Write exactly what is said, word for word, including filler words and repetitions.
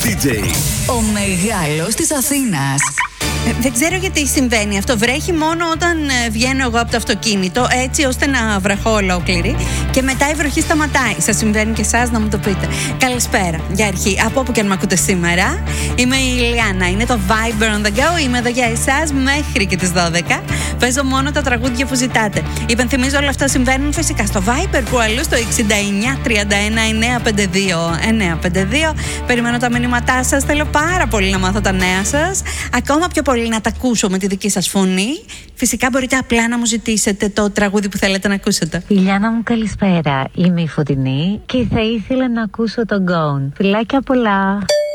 ντι τζέι. Ο μεγάλος της Αθήνας. Δεν ξέρω γιατί συμβαίνει αυτό. Βρέχει μόνο όταν βγαίνω εγώ από το αυτοκίνητο, έτσι ώστε να βραχώ ολόκληρη. Και μετά η βροχή σταματάει. Σας συμβαίνει και εσάς, να μου το πείτε? Καλησπέρα, για αρχή, από όπου και αν με ακούτε σήμερα. Είμαι η Ηλιάνα, είναι το Viber on the go. Είμαι εδώ για εσάς μέχρι και τις δώδεκα. Παίζω μόνο τα τραγούδια που ζητάτε. Υπενθυμίζω, όλα αυτά συμβαίνουν φυσικά στο Viber, που αλλού στο εξήντα εννιά τριάντα ένα εννιακόσια πενήντα δύο εννιακόσια πενήντα δύο. Περιμένω τα μηνύματά σας. Θέλω πάρα πολύ να μάθω τα νέα σας. Ακόμα πιο πολύ να τα ακούσω με τη δική σας φωνή. Φυσικά μπορείτε απλά να μου ζητήσετε το τραγούδι που θέλετε να ακούσετε. Ηλιάνα μου, καλησπέρα. Είμαι η Φωτεινή και θα ήθελα να ακούσω τον Gone. Φιλάκια πολλά.